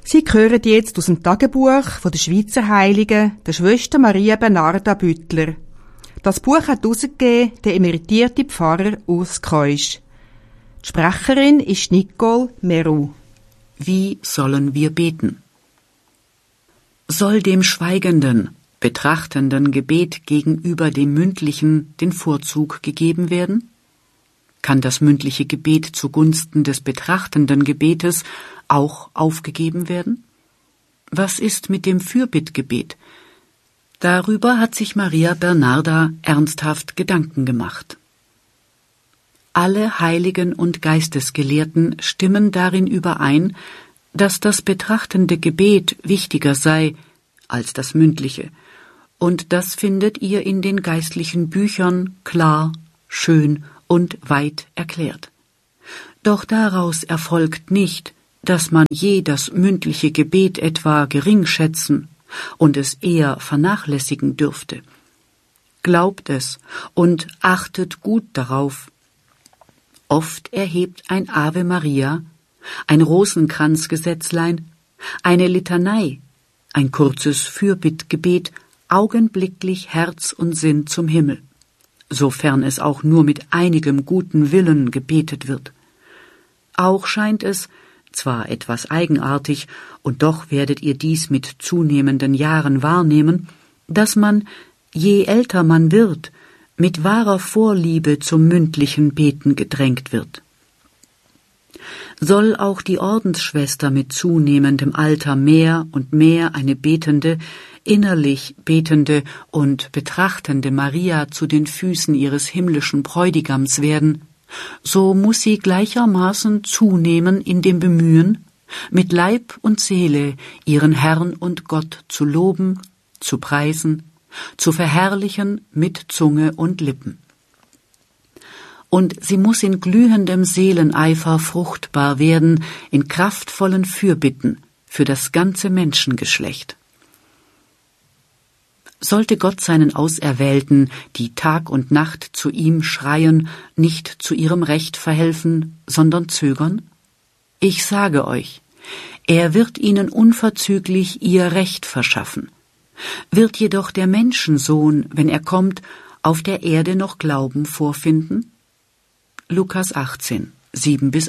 Sie hören jetzt aus dem Tagebuch von der Schweizer Heiligen, der Schwester Maria Bernarda Büttler. Das Buch hat herausgegeben der emeritierte Pfarrer Urs Keusch. Die Sprecherin ist Nicole Meru. Wie sollen wir beten? Soll dem schweigenden, betrachtenden Gebet gegenüber dem mündlichen den Vorzug gegeben werden? Kann das mündliche Gebet zugunsten des betrachtenden Gebetes auch aufgegeben werden? Was ist mit dem Fürbittgebet? Darüber hat sich Maria Bernarda ernsthaft Gedanken gemacht. Alle Heiligen und Geistesgelehrten stimmen darin überein, dass das betrachtende Gebet wichtiger sei als das mündliche, und das findet ihr in den geistlichen Büchern klar, schön und weit erklärt. Doch daraus erfolgt nicht, dass man je das mündliche Gebet etwa gering schätzen und es eher vernachlässigen dürfte. Glaubt es und achtet gut darauf. Oft erhebt ein Ave Maria, ein Rosenkranzgesetzlein, eine Litanei, ein kurzes Fürbittgebet augenblicklich Herz und Sinn zum Himmel, sofern es auch nur mit einigem guten Willen gebetet wird. Auch scheint es, zwar etwas eigenartig, und doch werdet ihr dies mit zunehmenden Jahren wahrnehmen, dass man, je älter man wird, mit wahrer Vorliebe zum mündlichen Beten gedrängt wird. Soll auch die Ordensschwester mit zunehmendem Alter mehr und mehr eine betende, innerlich betende und betrachtende Maria zu den Füßen ihres himmlischen Bräutigams werden, so muss sie gleichermaßen zunehmen in dem Bemühen, mit Leib und Seele ihren Herrn und Gott zu loben, zu preisen, zu verherrlichen mit Zunge und Lippen. Und sie muss in glühendem Seeleneifer fruchtbar werden, in kraftvollen Fürbitten für das ganze Menschengeschlecht. Sollte Gott seinen Auserwählten, die Tag und Nacht zu ihm schreien, nicht zu ihrem Recht verhelfen, sondern zögern? Ich sage euch, er wird ihnen unverzüglich ihr Recht verschaffen. Wird jedoch der Menschensohn, wenn er kommt, auf der Erde noch Glauben vorfinden? Lukas 18, 7-8